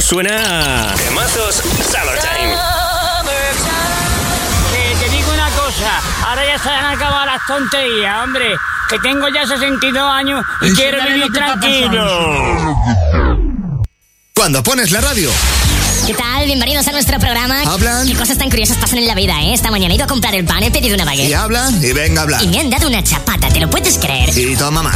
Suena Temazos Summertime. Te digo una cosa, ahora ya se han acabado las tonterías, hombre, que tengo ya 62 años y quiero vivir tranquilo. Cuando pones la radio, ¿Qué tal? Bienvenidos a nuestro programa. Hablan. Qué cosas tan curiosas pasan en la vida, ¿eh? Esta mañana he ido a comprar el pan, he pedido una y baguette hablan, y venga a hablar. y me han dado una chapata, ¿te lo puedes creer? Y toma más.